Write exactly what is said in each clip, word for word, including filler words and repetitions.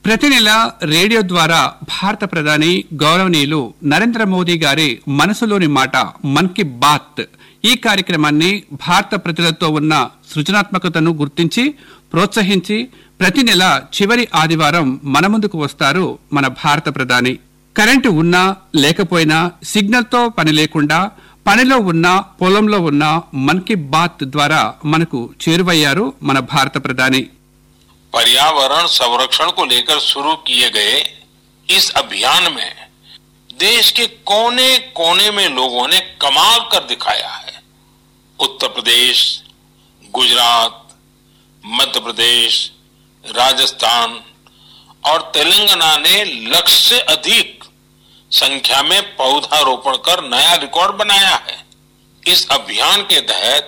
ప్రతి నెల రేడియో ద్వారా భారత ప్రధాని గౌరవనీయులు నరేంద్ర మోదీ గారి మనసులోని మాట మన్ కీ బాత్ ఈ కార్యక్రమాన్ని భారత ప్రజలతో ఉన్న సృజనాత్మకతను గుర్తించి ప్రోత్సహించి ప్రతి నెల చివరి ఆదివారం మన ముందుకు వస్తారు మన భారత ప్రధాని. కరెంటు ఉన్నా లేకపోయినా సిగ్నల్ తో పని లేకుండా పనిలో ఉన్న పొలంలో ఉన్న మన్ కీ బాత్ ద్వారా మనకు చేరువయ్యారు మన భారత ప్రధాని. पर्यावरण संरक्षण को लेकर शुरू किए गए इस अभियान में देश के कोने कोने में लोगों ने कमाल कर दिखाया है. उत्तर प्रदेश, गुजरात, मध्य प्रदेश, राजस्थान और तेलंगाना ने लक्ष्य से अधिक संख्या में पौधारोपण कर नया रिकॉर्ड बनाया है. इस अभियान के तहत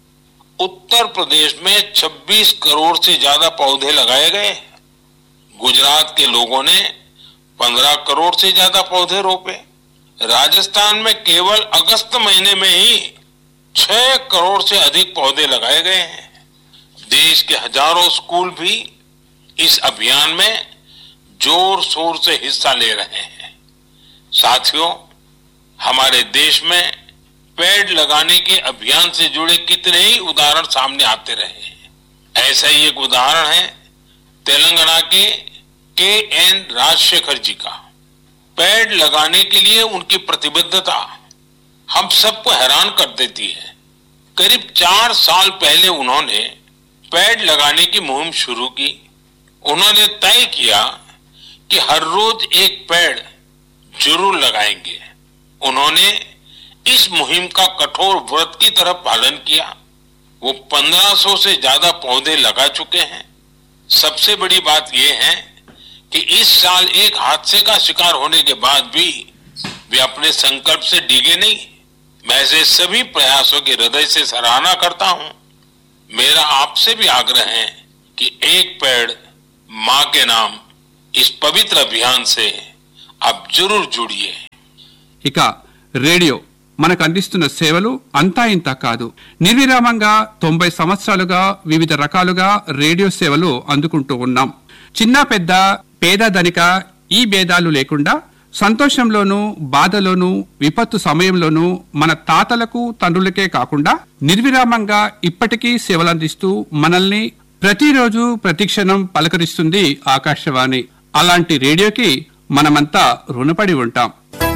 उत्तर प्रदेश में छब्बीस करोड़ से ज्यादा पौधे लगाए गए. गुजरात के लोगों ने पंद्रह करोड़ से ज्यादा पौधे रोपे. राजस्थान में केवल अगस्त महीने में ही छह करोड़ से अधिक पौधे लगाए गए हैं. देश के हजारों स्कूल भी इस अभियान में जोर शोर से हिस्सा ले रहे हैं. साथियों, हमारे देश में पेड़ लगाने के अभियान से जुड़े कितने ही उदाहरण सामने आते रहे हैं. ऐसा ही एक उदाहरण है तेलंगाना के के एन राजशेखर जी का. पेड़ लगाने के लिए उनकी प्रतिबद्धता हम सबको हैरान कर देती है. करीब चार साल पहले उन्होंने पेड़ लगाने की मुहिम शुरू की. उन्होंने तय किया कि हर रोज एक पेड़ जरूर लगाएंगे. उन्होंने इस मुहिम का कठोर व्रत की तरह पालन किया. वो पंद्रह सौ से ज्यादा पौधे लगा चुके हैं. सबसे बड़ी बात यह है कि इस साल एक हादसे का शिकार होने के बाद भी वे अपने संकल्प से डिगे नहीं. मैं ऐसे सभी प्रयासों की हृदय से सराहना करता हूं. मेरा आपसे भी आग्रह है कि एक पेड़ मां के नाम इस पवित्र अभियान से आप जरूर जुड़िए. ఇక రేడియో మనకు అందిస్తున్న సేవలు అంతా ఇంత కాదు. నిర్విరామంగా తొంభై సంవత్సరాలుగా వివిధ రకాలుగా రేడియో సేవలు అందుకుంటూ ఉన్నాం. చిన్న పెద్ద పేద ధనిక ఈ భేదాలు లేకుండా సంతోషంలోనూ బాధలోనూ విపత్తు సమయంలోనూ మన తాతలకు తండ్రులకే కాకుండా నిర్విరామంగా ఇప్పటికీ సేవలందిస్తూ మనల్ని ప్రతిరోజు ప్రతిక్షణం పలకరిస్తుంది ఆకాశవాణి. అలాంటి రేడియోకి మనమంతా రుణపడి ఉంటాం.